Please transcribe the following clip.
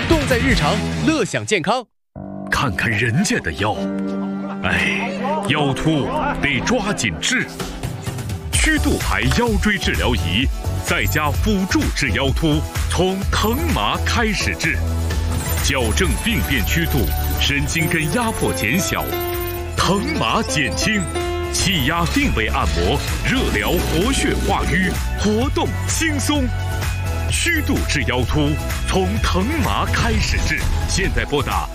动在日常，乐享健康。 看看人家的腰，哎，腰突得抓紧治。曲度牌腰椎治疗仪，在家辅助治腰突，从疼麻开始治，矫正病变曲度，神经根压迫减小，疼麻减轻，气压定位按摩，热疗活血化瘀，活动轻松。曲度治腰突，从疼麻开始治。现在拨打